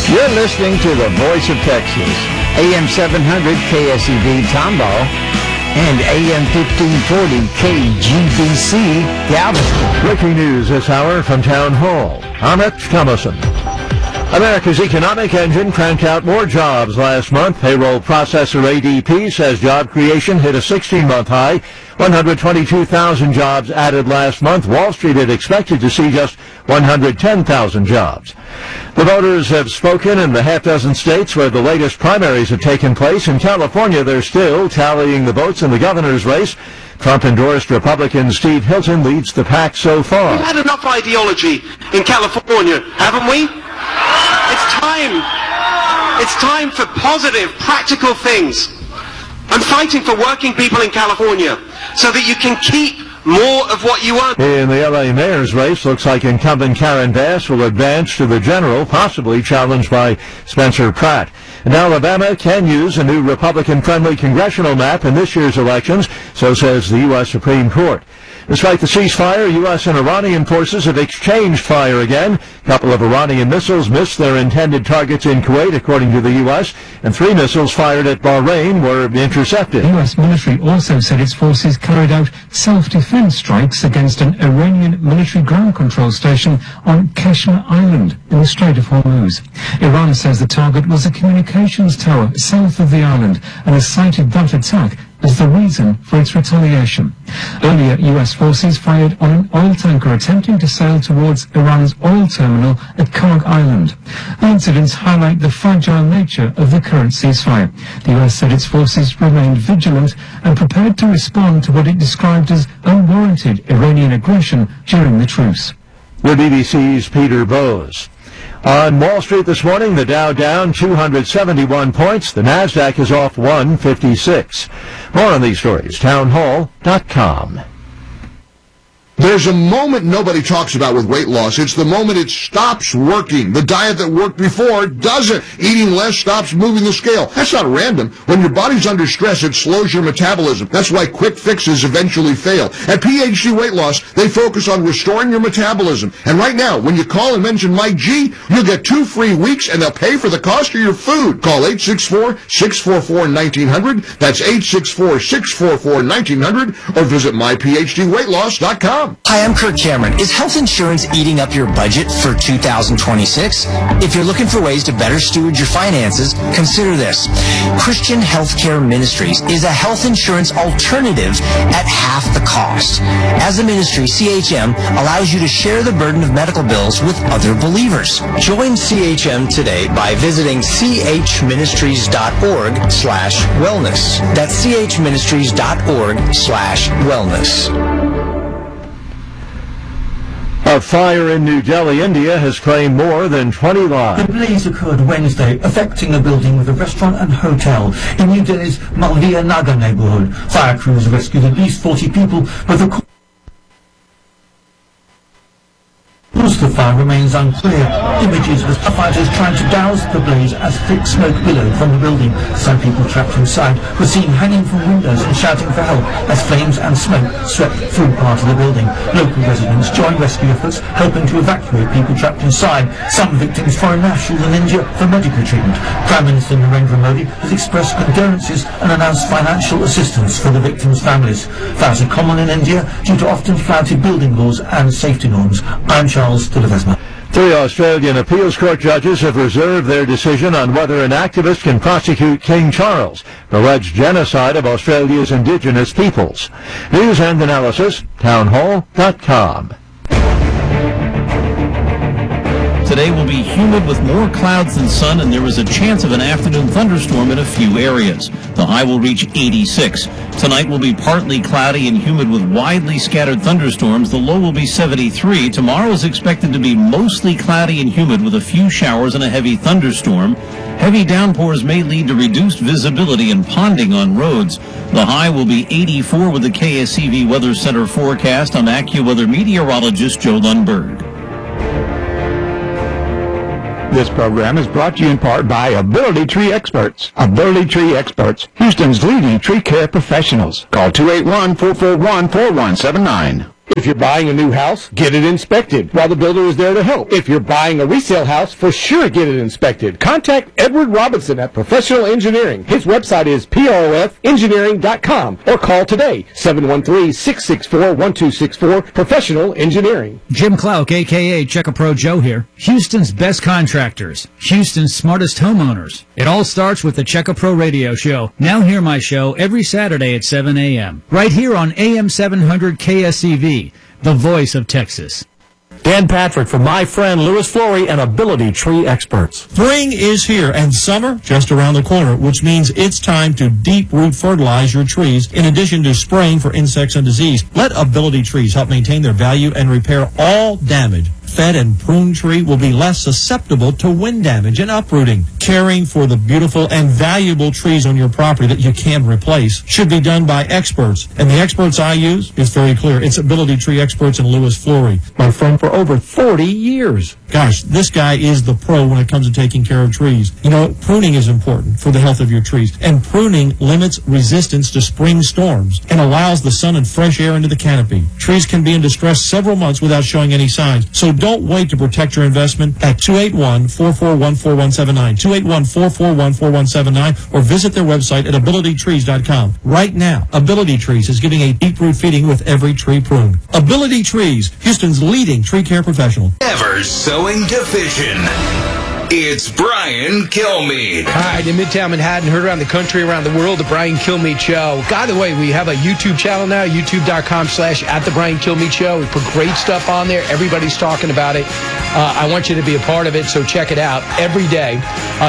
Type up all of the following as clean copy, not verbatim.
You're listening to the Voice of Texas, AM 700 KSEV Tomball, and AM 1540 KGBC Galveston. Breaking news this hour from Town Hall. I'm Rich Thomason. America's economic engine cranked out more jobs last month. Payroll processor ADP says job creation hit a 16-month high. 122,000 jobs added last month. Wall Street had expected to see just 110,000 jobs. The voters have spoken in the half-dozen states where the latest primaries have taken place. In California, they're still tallying the votes in the governor's race. Trump-endorsed Republican Steve Hilton leads the pack so far. We've had enough ideology in California, haven't we? It's time for positive, practical things. I'm fighting for working people in California so that you can keep more of what you want. In the L.A. mayor's race, looks like incumbent Karen Bass will advance to the general, possibly challenged by Spencer Pratt. And Alabama can use a new Republican-friendly congressional map in this year's elections, so says the U.S. Supreme Court. Despite the ceasefire, U.S. and Iranian forces have exchanged fire again. A couple of Iranian missiles missed their intended targets in Kuwait, according to the U.S., and 3 missiles fired at Bahrain were intercepted. The U.S. military also said its forces carried out self-defense strikes against an Iranian military ground control station on Keshmer Island in the Strait of Hormuz. Iran says the target was a communications tower south of the island and has cited that attack as the reason for its retaliation. Earlier, U.S. forces fired on an oil tanker attempting to sail towards Iran's oil terminal at Karg Island. The incidents highlight the fragile nature of the current ceasefire. The U.S. said its forces remained vigilant and prepared to respond to what it described as unwarranted Iranian aggression during the truce. The BBC's Peter Bowes. On Wall Street this morning, the Dow down 271 points. The Nasdaq is off 156. More on these stories, townhall.com. There's a moment nobody talks about with weight loss. It's the moment it stops working. The diet that worked before doesn't. Eating less stops moving the scale. That's not random. When your body's under stress, it slows your metabolism. That's why quick fixes eventually fail. At PhD Weight Loss, they focus on restoring your metabolism. And right now, when you call and mention Mike G, you'll get 2 free weeks and they'll pay for the cost of your food. Call 864-644-1900. That's 864-644-1900 or visit myphdweightloss.com. Hi, I'm Kirk Cameron. Is health insurance eating up your budget for 2026? If you're looking for ways to better steward your finances, consider this. Christian Healthcare Ministries is a health insurance alternative at half the cost. As a ministry, CHM allows you to share the burden of medical bills with other believers. Join CHM today by visiting chministries.org/wellness. That's chministries.org/wellness. A fire in New Delhi, India has claimed more than 20 lives. The blaze occurred Wednesday, affecting a building with a restaurant and hotel in New Delhi's Malviya Nagar neighborhood. Fire crews rescued at least 40 people, but the cause of the fire remains unclear. Images of firefighters trying to douse the blaze as thick smoke billowed from the building. Some people trapped inside were seen hanging from windows and shouting for help as flames and smoke swept through part of the building. Local residents joined rescue efforts, helping to evacuate people trapped inside. Some victims, foreign nationals in India, for medical treatment. Prime Minister Narendra Modi has expressed condolences and announced financial assistance for the victims' families. Fires are common in India due to often flouted building laws and safety norms. I'm Charles de Ledesma. 3 Australian appeals court judges have reserved their decision on whether an activist can prosecute King Charles for alleged genocide of Australia's Indigenous peoples. News and analysis, townhall.com. Today will be humid with more clouds than sun, and there is a chance of an afternoon thunderstorm in a few areas. The high will reach 86. Tonight will be partly cloudy and humid with widely scattered thunderstorms. The low will be 73. Tomorrow is expected to be mostly cloudy and humid with a few showers and a heavy thunderstorm. Heavy downpours may lead to reduced visibility and ponding on roads. The high will be 84 with the KSEV Weather Center forecast. I'm AccuWeather meteorologist Joe Lundberg. This program is brought to you in part by Ability Tree Experts. Ability Tree Experts, Houston's leading tree care professionals. Call 281-441-4179. If you're buying a new house, get it inspected while the builder is there to help. If you're buying a resale house, for sure get it inspected. Contact Edward Robinson at Professional Engineering. His website is proffengineering.com or call today, 713-664-1264, Professional Engineering. Jim Clark, a.k.a. Check-A-Pro Joe here. Houston's best contractors. Houston's smartest homeowners. It all starts with the Check-A-Pro radio show. Now hear my show every Saturday at 7 a.m. right here on AM 700 KSEV. The voice of Texas. Dan Patrick from my friend Louis Flory and Ability Tree Experts. Spring is here and summer just around the corner, which means it's time to deep root fertilize your trees in addition to spraying for insects and disease. Let Ability Trees help maintain their value and repair all damage. Fed and pruned tree will be less susceptible to wind damage and uprooting. Caring for the beautiful and valuable trees on your property that you can replace should be done by experts. And the experts I use is very clear. It's Ability Tree Experts and Louis Flory, my friend for over 40 years. Gosh, this guy is the pro when it comes to taking care of trees. You know, pruning is important for the health of your trees. And pruning limits resistance to spring storms and allows the sun and fresh air into the canopy. Trees can be in distress several months without showing any signs. So don't wait to protect your investment at 281-441-4179, 281-441-4179, or visit their website at abilitytrees.com. Right now, Ability Trees is giving a deep root feeding with every tree pruned. Ability Trees, Houston's leading tree care professional. Never sowing division. It's Brian Kilmeade. All right, in Midtown Manhattan, heard around the country, around the world, the Brian Kilmeade Show. By the way, we have a YouTube channel now, youtube.com/@the-Brian-Kilmeade Show. We put great stuff on there. Everybody's talking about it. I want you to be a part of it, so check it out every day.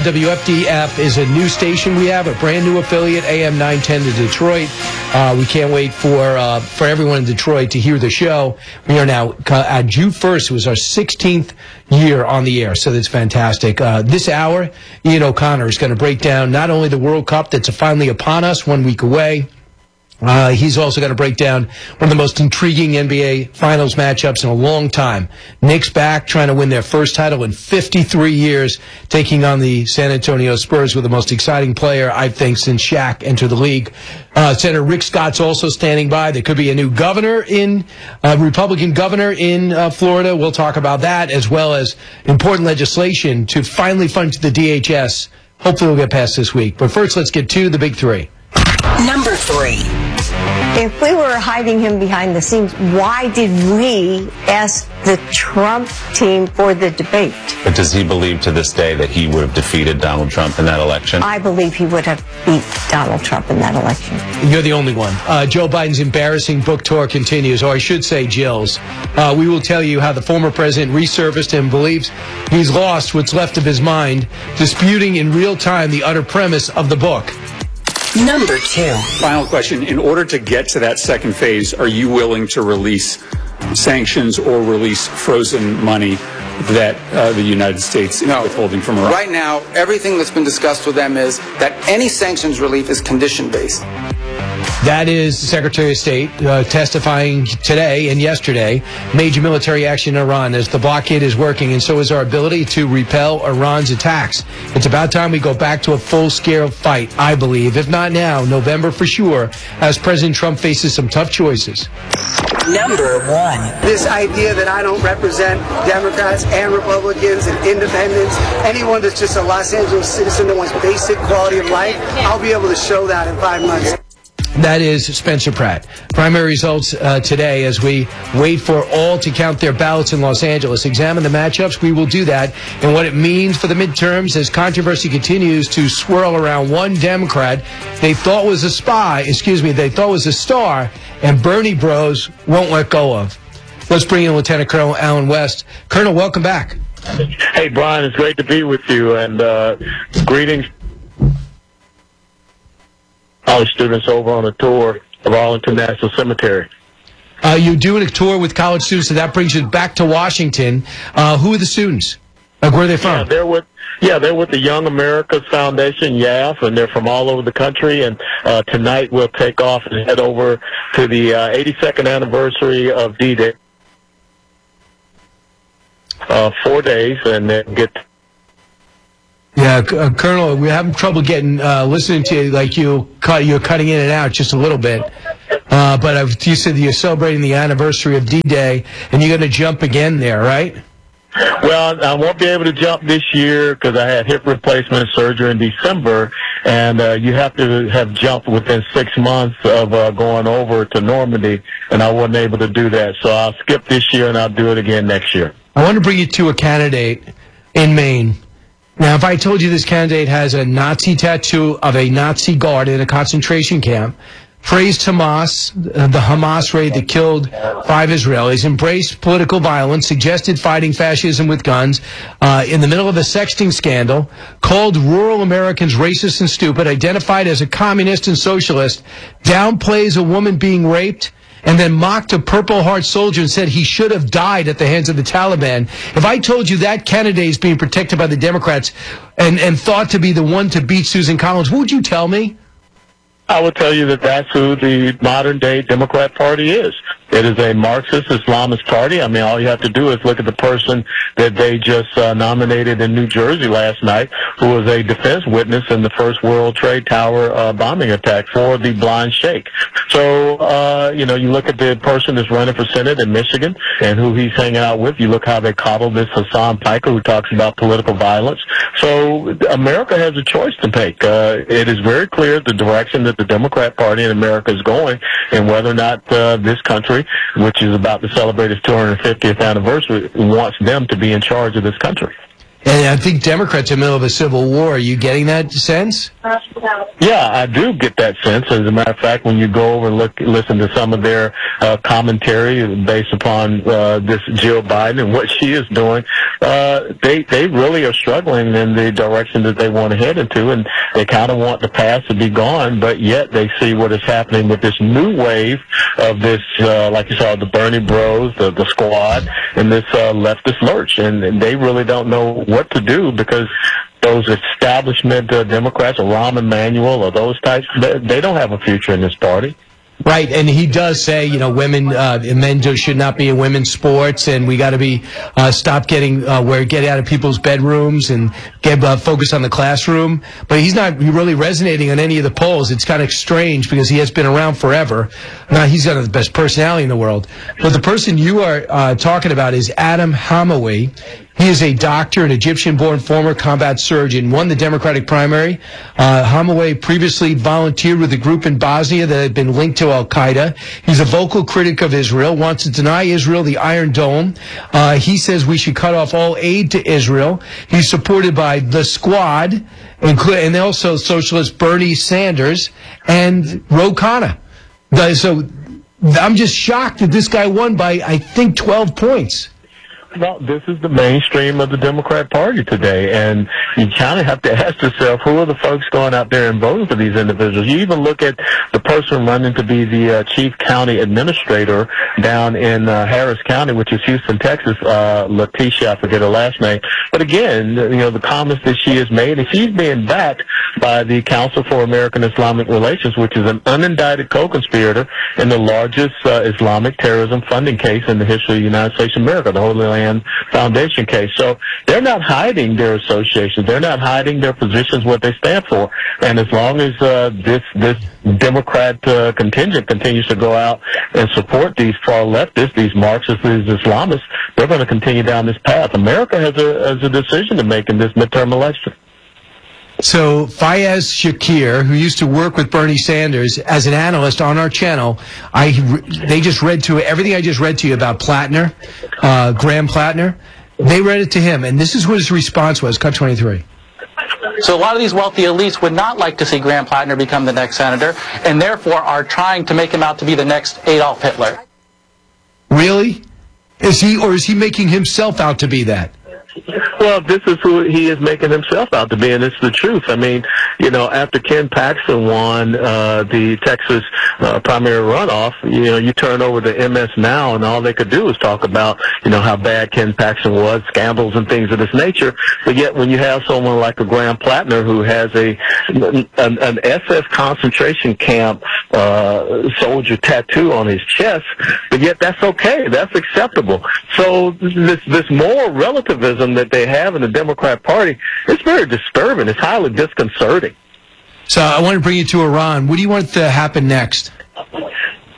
WFDF is a new station we have, a brand new affiliate, AM 910 to Detroit. We can't wait for everyone in Detroit to hear the show. We are now, at June 1st, it was our 16th year on the air, so that's fantastic. This hour, Ian O'Connor is going to break down not only the World Cup that's finally upon us, 1 week away. He's also going to break down one of the most intriguing NBA Finals matchups in a long time. Knicks back, trying to win their first title in 53 years, taking on the San Antonio Spurs with the most exciting player, I think, since Shaq entered the league. Senator Rick Scott's also standing by. There could be a new Republican governor in Florida. We'll talk about that, as well as important legislation to finally fund the DHS. Hopefully we'll get past this week. But first, let's get to the big three. Number 3. If we were hiding him behind the scenes, why did we ask the Trump team for the debate? But does he believe to this day that he would have defeated Donald Trump in that election? I believe he would have beat Donald Trump in that election. You're the only one. Joe Biden's embarrassing book tour continues, or I should say Jill's. We will tell you how the former president resurfaced and believes he's lost what's left of his mind, disputing in real time the utter premise of the book. Number 2. Final question. In order to get to that second phase, are you willing to release sanctions or release frozen money that the United States is withholding from Iran? Right now, everything that's been discussed with them is that any sanctions relief is condition-based. That is the Secretary of State testifying today and yesterday. Major military action in Iran as the blockade is working, and so is our ability to repel Iran's attacks. It's about time we go back to a full-scale fight, I believe. If not now, November for sure, as President Trump faces some tough choices. Number 1. This idea that I don't represent Democrats and Republicans and independents, anyone that's just a Los Angeles citizen that wants basic quality of life, I'll be able to show that in 5 months. That is Spencer Pratt. Primary results today as we wait for all to count their ballots in Los Angeles. Examine the matchups. We will do that. And what it means for the midterms as controversy continues to swirl around one Democrat they thought was a star, and Bernie Bros won't let go of. Let's bring in Lieutenant Colonel Alan West. Colonel, welcome back. Hey, Brian, it's great to be with you, and greetings. College students over on a tour of Arlington National Cemetery. You're doing a tour with college students, so that brings you back to Washington. Who are the students? Like, where are they from? They're with the Young Americas Foundation, YAF, and they're from all over the country. And tonight we'll take off and head over to the 82nd anniversary of D-Day. 4 days, and then get. Yeah, Colonel, we're having trouble listening to you. Like you're cutting in and out just a little bit. But you said you're celebrating the anniversary of D-Day, and you're going to jump again there, right? Well, I won't be able to jump this year because I had hip replacement surgery in December, and you have to have jumped within 6 months of going over to Normandy, and I wasn't able to do that. So I'll skip this year, and I'll do it again next year. I want to bring you to a candidate in Maine. Now, if I told you this candidate has a Nazi tattoo of a Nazi guard in a concentration camp, praised Hamas, the Hamas raid that killed 5 Israelis, embraced political violence, suggested fighting fascism with guns, in the middle of a sexting scandal, called rural Americans racist and stupid, identified as a communist and socialist, downplays a woman being raped, and then mocked a Purple Heart soldier and said he should have died at the hands of the Taliban. If I told you that candidate is being protected by the Democrats and thought to be the one to beat Susan Collins, what would you tell me? I would tell you that that's who the modern-day Democrat Party is. It is a Marxist Islamist party. I mean, all you have to do is look at the person that they just nominated in New Jersey last night, who was a defense witness in the First World Trade Tower bombing attack for the blind sheikh. So, you look at the person that's running for Senate in Michigan and who he's hanging out with. You look how they coddle this Hassan Piker who talks about political violence. So America has a choice to make. It is very clear the direction that the Democrat Party in America is going, and whether or not this country, which is about to celebrate its 250th anniversary, wants them to be in charge of this country. And I think Democrats are in the middle of a civil war. Are you getting that sense? Yeah, I do get that sense. As a matter of fact, when you go over and listen to some of their commentary based upon this Jill Biden and what she is doing, they really are struggling in the direction that they want to head into, and they kind of want the past to be gone, but yet they see what is happening with this new wave of this, like you saw, the Bernie Bros, the Squad, and this leftist lurch, and they really don't know what to do because those establishment Democrats, or Rahm Emanuel, or those types, they don't have a future in this party. Right, and he does say, women and men should not be in women's sports, and we got to be stop getting get out of people's bedrooms and get focus on the classroom. But he's not really resonating on any of the polls. It's kind of strange because he has been around forever. Now he's got the best personality in the world. But the person you are talking about is Adam Hamawi. He is a doctor, an Egyptian-born former combat surgeon, won the Democratic primary. Hamawi previously volunteered with a group in Bosnia that had been linked to al-Qaeda. He's a vocal critic of Israel, wants to deny Israel the Iron Dome. He says we should cut off all aid to Israel. He's supported by the Squad, and also socialist Bernie Sanders and Ro Khanna. So I'm just shocked that this guy won by, I think, 12 points. Well, this is the mainstream of the Democrat Party today, and you kind of have to ask yourself, who are the folks going out there and voting for these individuals? You even look at the person running to be the chief county administrator down in Harris County, which is Houston, Texas, Letitia, I forget her last name. But again, the comments that she has made, and she's being backed by the Council for American Islamic Relations, which is an unindicted co-conspirator in the largest Islamic terrorism funding case in the history of the United States of America, the Holy Land Foundation case. So they're not hiding their associations. They're not hiding their positions, what they stand for. And as long as this Democrat contingent continues to go out and support these far leftists, these Marxists, these Islamists, they're going to continue down this path. America has a decision to make in this midterm election. So Fayez Shakir, who used to work with Bernie Sanders as an analyst on our channel, they just read to everything I just read to you about Plattner, Graham Plattner. They read it to him, and this is what his response was. Cut 23. So a lot of these wealthy elites would not like to see Graham Plattner become the next senator, and therefore are trying to make him out to be the next Adolf Hitler. Really? Is he making himself out to be that? Well, this is who he is making himself out to be, and it's the truth. I mean, after Ken Paxton won the Texas primary runoff, you turn over to MS Now, and all they could do was talk about, how bad Ken Paxton was, scandals and things of this nature. But yet, when you have someone like a Graham Plattner who has an SS concentration camp soldier tattoo on his chest, but yet that's okay, that's acceptable. So this moral relativism that they have in the Democrat Party, it's very disturbing. It's highly disconcerting. So I want to bring you to Iran. What do you want to happen next?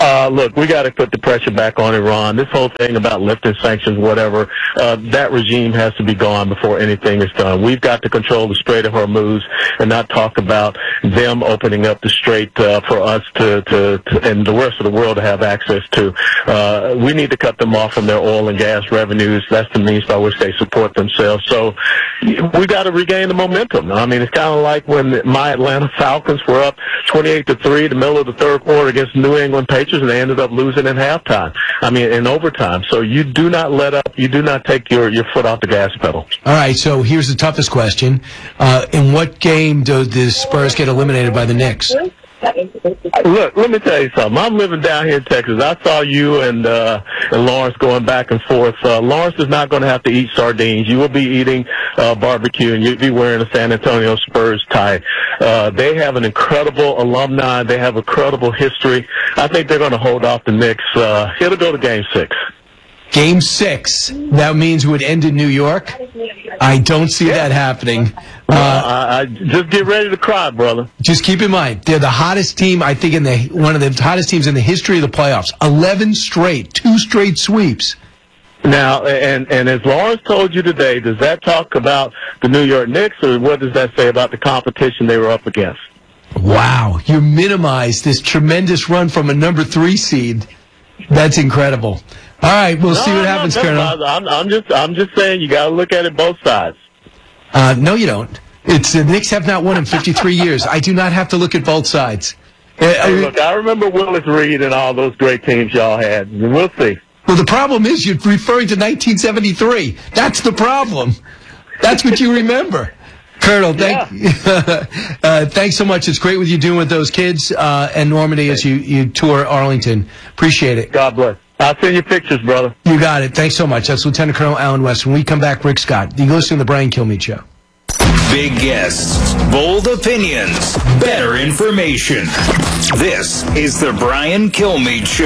Look, we got to put the pressure back on Iran. This whole thing about lifting sanctions, whatever, that regime has to be gone before anything is done. We've got to control the Strait of Hormuz and not talk about them opening up the strait for us to and the rest of the world to have access to. We need to cut them off from their oil and gas revenues. That's the means by which they support themselves. So we got to regain the momentum. I mean, it's kind of like when my Atlanta Falcons were up 28-3 the middle of the third quarter against the New England Patriots, and they ended up losing in halftime. I mean, in overtime. So you do not let up. You do not take your foot off the gas pedal. All right, so here's the toughest question. In what game do the Spurs get eliminated by the Knicks? Look, let me tell you something. I'm living down here in Texas. I saw you and Lawrence going back and forth. Lawrence is not going to have to eat sardines. You will be eating barbecue, and you'll be wearing a San Antonio Spurs tie. They have an incredible alumni. They have a credible history. I think they're going to hold off the Knicks. It'll go to Game 6. Game 6. That means it would end in New York? I don't see that happening. I just get ready to cry, brother. Just keep in mind, they're the hottest team, I think, one of the hottest teams in the history of the playoffs. 11 straight, 2 straight sweeps. Now, and as Lawrence told you today, does that talk about the New York Knicks, or what does that say about the competition they were up against? Wow, you minimize this tremendous run from a number 3 seed. That's incredible. All right, we'll see what happens, Colonel. I'm just saying you got to look at it both sides. No, you don't. It's the Knicks have not won in 53 years. I do not have to look at both sides. Hey, look, I remember Willis Reed and all those great teams y'all had. We'll see. Well, the problem is you're referring to 1973. That's the problem. That's what you remember. Colonel, thanks so much. It's great with you doing with those kids and Normandy as you tour Arlington. Appreciate it. God bless. I'll send you pictures, brother. You got it. Thanks so much. That's Lieutenant Colonel Alan West. When we come back, Rick Scott. You listen to the Brian Kilmeade Show. Big guests, bold opinions, better information. This is the Brian Kilmeade Show.